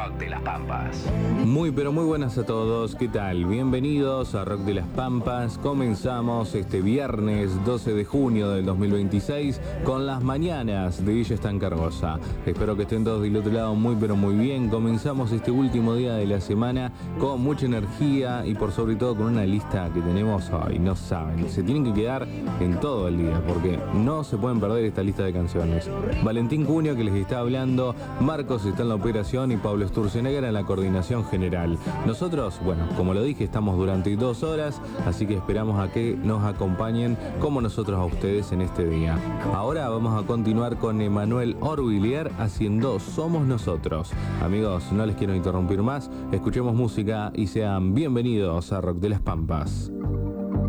Rock de las Pampas. Muy pero muy buenas a todos, ¿qué tal? Bienvenidos a Rock de las Pampas. Comenzamos este viernes 12 de junio del 2026 con las mañanas de Villa Estancargosa. Espero que estén todos del otro lado muy pero muy bien. Comenzamos este último día de la semana con mucha energía y por sobre todo con una lista que tenemos hoy, no saben, se tienen que quedar en todo el día porque no se pueden perder esta lista de canciones. Valentín Cunio que les está hablando, Marcos está en la operación y Pablo Sturzenegger en la coordinación general. Nosotros, bueno, como lo dije, estamos durante 2 horas, así que esperamos a que nos acompañen como nosotros a ustedes en este día. Ahora vamos a continuar con Emanuel Orvillier haciendo Somos Nosotros. Amigos, no les quiero interrumpir más, escuchemos música y sean bienvenidos a Rock de las Pampas.